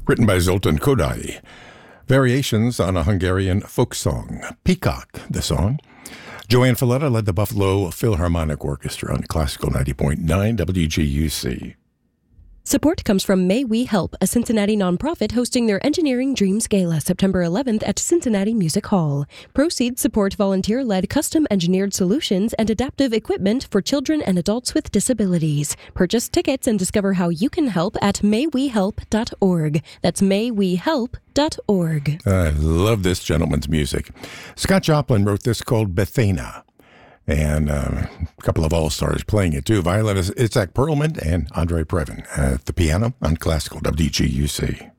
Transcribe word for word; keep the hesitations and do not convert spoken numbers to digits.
written by Zoltan Kodály. Variations on a Hungarian folk song, Peacock, the song. Joanne Falletta led the Buffalo Philharmonic Orchestra on Classical ninety point nine W G U C. Support comes from May We Help, a Cincinnati nonprofit hosting their Engineering Dreams Gala September eleventh at Cincinnati Music Hall. Proceeds support volunteer-led custom-engineered solutions and adaptive equipment for children and adults with disabilities. Purchase tickets and discover how you can help at may we help dot org. That's may we help dot org. I love this gentleman's music. Scott Joplin wrote this called Bethana. And uh, a couple of all-stars playing it, too. Violinist Itzhak Perlman and Andre Previn at the piano on Classical W G U C.